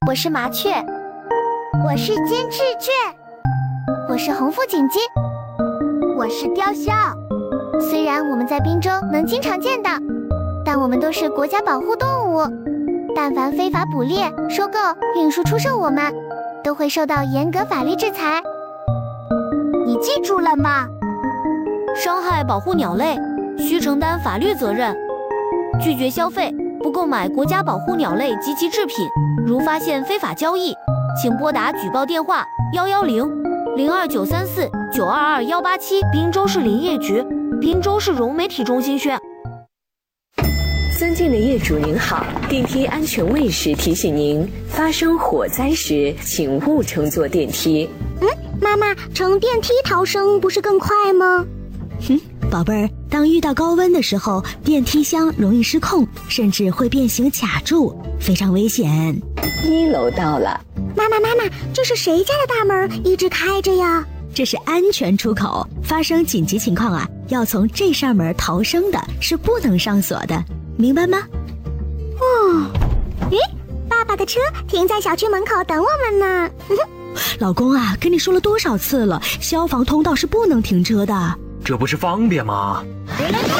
我是麻雀， 我是金翅雀， 我是红腹锦鸡， 我是雕鸮。 虽然我们在滨州能经常见到，但我们都是国家保护动物，但凡非法捕猎、收购、运输、出售我们，都会受到严格法律制裁。 你记住了吗？ 伤害保护鸟类，需承担法律责任。拒绝消费，不购买国家保护鸟类及其制品。如发现非法交易，请拨打举报电话110-02934-922-187。滨州市林业局、滨州市融媒体中心宣。 尊敬的业主您好，电梯安全卫士提醒您，发生火灾时请勿乘坐电梯。 妈妈，乘电梯逃生不是更快吗？ 宝贝儿，当遇到高温的时候，电梯箱容易失控，甚至会变形卡住，非常危险。 1楼到了。 妈妈，这是谁家的大门一直开着呀？ 这是安全出口，发生紧急情况啊，要从这扇门逃生的，是不能上锁的，明白吗？ 爸爸的车停在小区门口等我们呢。 老公啊，跟你说了多少次了，消防通道是不能停车的。 这不是方便吗？